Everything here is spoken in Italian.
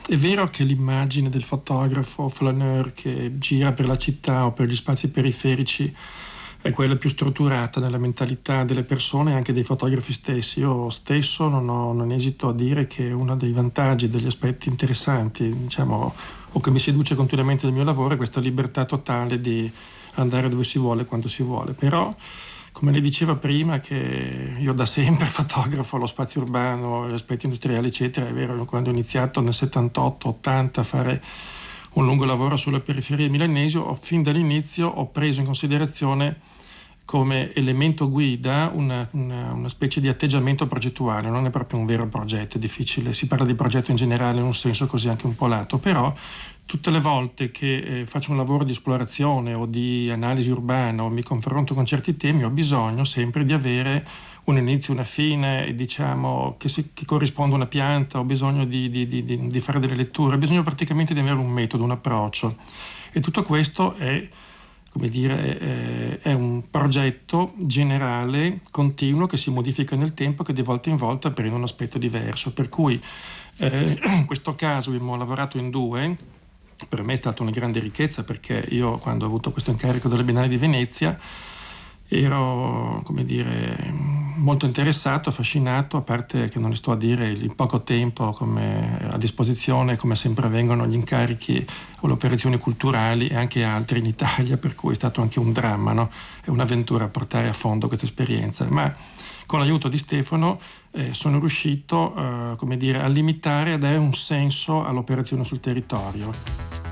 È vero che l'immagine del fotografo flaneur che gira per la città o per gli spazi periferici è quella più strutturata nella mentalità delle persone e anche dei fotografi stessi. Io stesso non esito a dire che uno dei vantaggi, degli aspetti interessanti, diciamo, o che mi seduce continuamente nel mio lavoro, è questa libertà totale di andare dove si vuole, quando si vuole. Però, come le diceva prima, che io da sempre fotografo lo spazio urbano, gli aspetti industriali, eccetera. È vero, quando ho iniziato nel 78-80 a fare un lungo lavoro sulle periferie milanesi, fin dall'inizio ho preso in considerazione come elemento guida una specie di atteggiamento progettuale. Non è proprio un vero progetto, è difficile, si parla di progetto in generale in un senso così anche un po' lato, però tutte le volte che faccio un lavoro di esplorazione o di analisi urbana o mi confronto con certi temi, ho bisogno sempre di avere un inizio, una fine, diciamo, che corrisponda a una pianta, ho bisogno di fare delle letture, ho bisogno praticamente di avere un metodo, un approccio. E tutto questo è, come dire, è un progetto generale, continuo, che si modifica nel tempo, che di volta in volta prende un aspetto diverso. Per cui in questo caso abbiamo lavorato in due. Per me è stata una grande ricchezza, perché io, quando ho avuto questo incarico della Biennale di Venezia, ero, come dire, molto interessato, affascinato, a parte che non le sto a dire il poco tempo a disposizione, come sempre avvengono gli incarichi o le operazioni culturali e anche altri in Italia, per cui è stato anche un dramma, no? È un'avventura portare a fondo questa esperienza, ma con l'aiuto di Stefano sono riuscito, come dire, a limitare, a dare un senso all'operazione sul territorio.